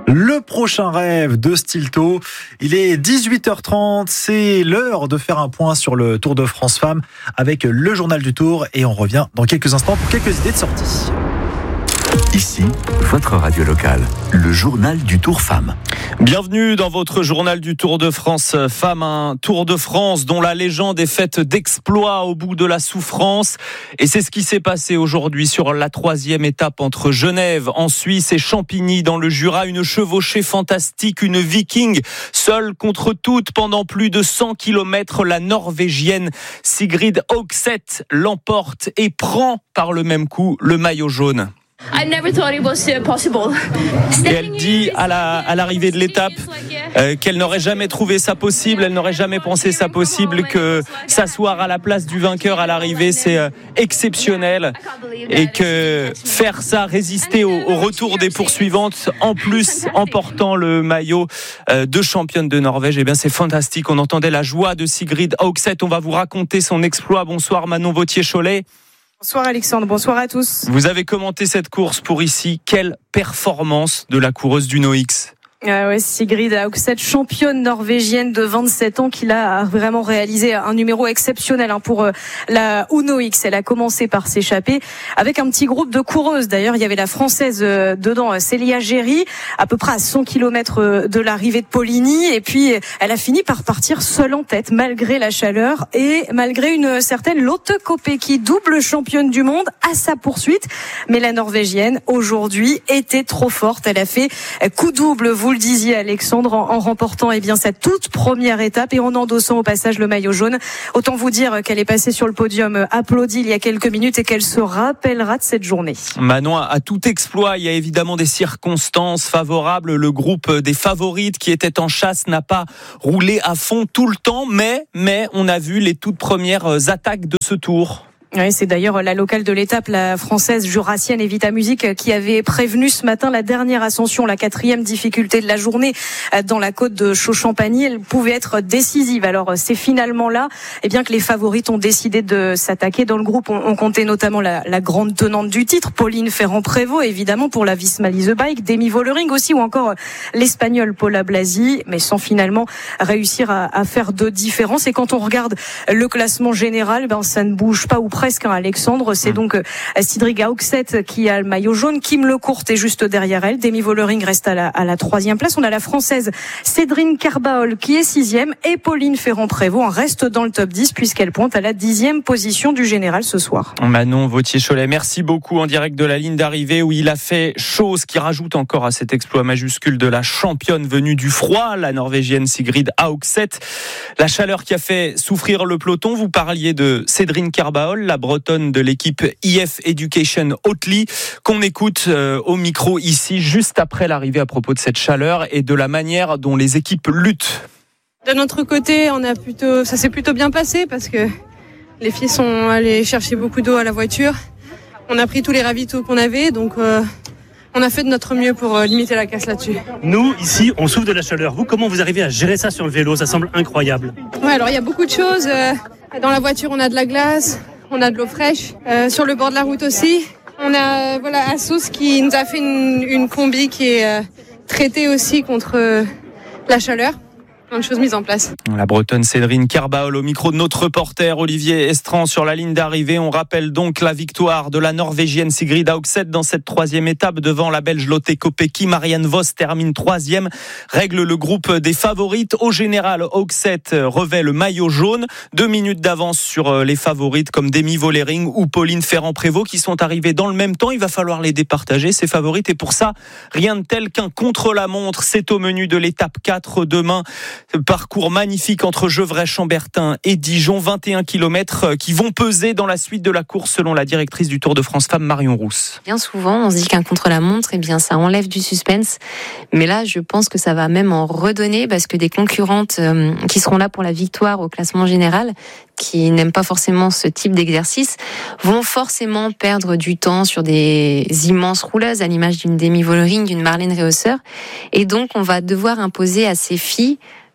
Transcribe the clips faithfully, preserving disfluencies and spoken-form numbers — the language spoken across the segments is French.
Le prochain rêve de Stilto, il est dix-huit heures trente, c'est l'heure de faire un point sur le Tour de France Femmes avec le journal du Tour et on revient dans quelques instants pour quelques idées de sortie. Ici, votre radio locale, le journal du Tour Femmes. Bienvenue dans votre journal du Tour de France Femmes, un Tour de France dont la légende est faite d'exploits au bout de la souffrance. Et c'est ce qui s'est passé aujourd'hui sur la troisième étape entre Genève en Suisse et Champigny dans le Jura. Une chevauchée fantastique, une viking seule contre toutes pendant plus de cent kilomètres. La Norvégienne Sigrid Høgseth l'emporte et prend par le même coup le maillot jaune. I never thought it was possible. Et elle dit à, la, à l'arrivée de l'étape euh, qu'elle n'aurait jamais trouvé ça possible, elle n'aurait jamais pensé ça possible, que s'asseoir à la place du vainqueur à l'arrivée c'est euh, exceptionnel et que faire ça, résister au, au retour des poursuivantes, en plus en portant le maillot euh, de championne de Norvège, et eh bien c'est fantastique. On entendait la joie de Sigrid Høgseth. On va vous raconter son exploit. Bonsoir Manon Vauthier-Cholet. Bonsoir Alexandre, bonsoir à tous. Vous avez commenté cette course pour ici. Quelle performance de la coureuse du Noix. Ah ouais, Sigrid Høgseth, championne norvégienne de vingt-sept ans, qui a vraiment réalisé un numéro exceptionnel hein, pour la Uno X. Elle a commencé par s'échapper avec un petit groupe de coureuses. D'ailleurs, il y avait la française dedans, Célia Géry, à peu près à cent kilomètres de l'arrivée de Poligny. Et puis, elle a fini par partir seule en tête, malgré la chaleur et malgré une certaine Lotte Kopecky, double championne du monde, à sa poursuite. Mais la Norvégienne, aujourd'hui, était trop forte. Elle a fait coup double, vous Vous le disiez Alexandre, en, en remportant eh bien sa toute première étape et en endossant au passage le maillot jaune. Autant vous dire qu'elle est passée sur le podium applaudi il y a quelques minutes et qu'elle se rappellera de cette journée. Manon, à tout exploit, il y a évidemment des circonstances favorables. Le groupe des favorites qui était en chasse n'a pas roulé à fond tout le temps, mais, mais on a vu les toutes premières attaques de ce tour. Oui, c'est d'ailleurs la locale de l'étape, la française jurassienne Evita Music, qui avait prévenu ce matin la dernière ascension, la quatrième difficulté de la journée dans la côte de Chaux-Champagny. Elle pouvait être décisive. Alors c'est finalement là, eh bien que les favorites ont décidé de s'attaquer. Dans le groupe, on, on comptait notamment la, la grande tenante du titre, Pauline Ferrand-Prévot, évidemment pour la Visma Lease Bike, Demi Vollering aussi, ou encore l'Espagnol Paula Blasi, mais sans finalement réussir à, à faire de différence. Et quand on regarde le classement général, ben ça ne bouge pas ou presque un Alexandre, c'est donc Sigrid Høgseth qui a le maillot jaune, Kim Lecourt est juste derrière elle, Demi Vollering reste à la, à la troisième place, on a la française Cédrine Carbaol qui est sixième et Pauline Ferrand-Prévot en reste dans le top dix puisqu'elle pointe à la dixième position du général ce soir. Manon Vauthier-Cholet, merci beaucoup en direct de la ligne d'arrivée où il a fait chaud, ce qui rajoute encore à cet exploit majuscule de la championne venue du froid, la Norvégienne Sigrid Høgseth. La chaleur qui a fait souffrir le peloton, vous parliez de Cédrine Carbaol, la bretonne de l'équipe I F Education Oatly, qu'on écoute euh, au micro ici, juste après l'arrivée à propos de cette chaleur et de la manière dont les équipes luttent. De notre côté, on a plutôt, ça s'est plutôt bien passé parce que les filles sont allées chercher beaucoup d'eau à la voiture. On a pris tous les ravitaux qu'on avait, donc euh, on a fait de notre mieux pour euh, limiter la casse là-dessus. Nous, ici, on souffre de la chaleur. Vous, comment vous arrivez à gérer ça sur le vélo ? Ça semble incroyable. Ouais, alors il y a beaucoup de choses. Euh, dans la voiture, on a de la glace. On a de l'eau fraîche. Euh, sur le bord de la route aussi. On a euh, voilà Asos qui nous a fait une, une combi qui est euh, traitée aussi contre euh, la chaleur. Plein de choses mises en place. La bretonne Cédrine Carbaol au micro de notre reporter Olivier Estran sur la ligne d'arrivée. On rappelle donc la victoire de la Norvégienne Sigrid Høgseth dans cette troisième étape devant la Belge Lotte Kopecky. Marianne Vos termine troisième, règle le groupe des favorites. Au général, Høgseth revêt le maillot jaune. Deux minutes d'avance sur les favorites comme Demi Vollering ou Pauline Ferrand-Prévot qui sont arrivées dans le même temps. Il va falloir les départager, ces favorites. Et pour ça, rien de tel qu'un contre-la-montre. C'est au menu de l'étape quatre demain. Parcours magnifique entre Gevrey-Chambertin et Dijon, vingt et un kilomètres qui vont peser dans la suite de la course selon la directrice du Tour de France Femmes, Marion Rousse. Bien souvent, on se dit qu'un contre-la-montre, eh bien, ça enlève du suspense. Mais là, je pense que ça va même en redonner parce que des concurrentes euh, qui seront là pour la victoire au classement général, qui n'aiment pas forcément ce type d'exercice, vont forcément perdre du temps sur des immenses rouleuses à l'image d'une Demi Vollering, d'une Marlène Reusser. Et donc, on va devoir imposer à ces filles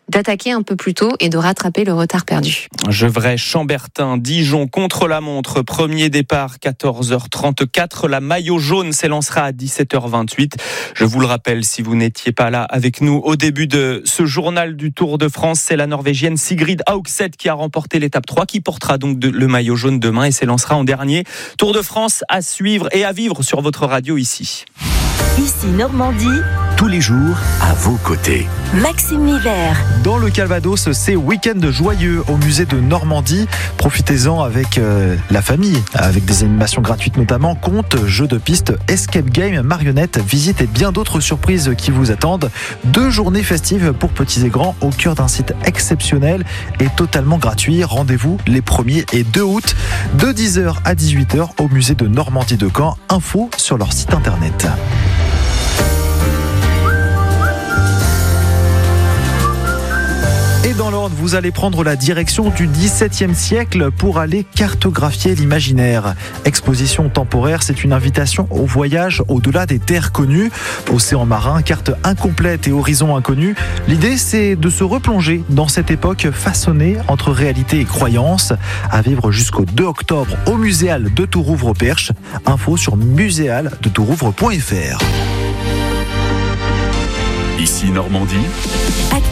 d'attaquer un peu plus tôt et de rattraper le retard perdu. Gevrey, Chambertin, Dijon contre la montre. Premier départ quatorze heures trente-quatre. La maillot jaune s'élancera à dix-sept heures vingt-huit. Je vous le rappelle, si vous n'étiez pas là avec nous au début de ce journal du Tour de France, c'est la Norvégienne Sigrid Haugseth qui a remporté l'étape trois, qui portera donc de, le maillot jaune demain et s'élancera en dernier. Tour de France à suivre et à vivre sur votre radio ici. Ici Normandie. Tous les jours, à vos côtés. Maxime Miller. Dans le Calvados, c'est week-end joyeux au musée de Normandie. Profitez-en avec euh, la famille, avec des animations gratuites notamment, contes, jeux de piste, escape game, marionnettes, visites et bien d'autres surprises qui vous attendent. Deux journées festives pour petits et grands au cœur d'un site exceptionnel et totalement gratuit. Rendez-vous les premier et deux août de dix heures à dix-huit heures au musée de Normandie de Caen. Info sur leur site internet. Et dans l'ordre, vous allez prendre la direction du dix-septième siècle pour aller cartographier l'imaginaire. Exposition temporaire, c'est une invitation au voyage au-delà des terres connues. Océan marin, carte incomplète et horizon inconnu. L'idée, c'est de se replonger dans cette époque façonnée entre réalité et croyance. À vivre jusqu'au deux octobre au Muséal de Tourouvre-Perche. Info sur muséal de tourouvre point f r. Ici Normandie. Actu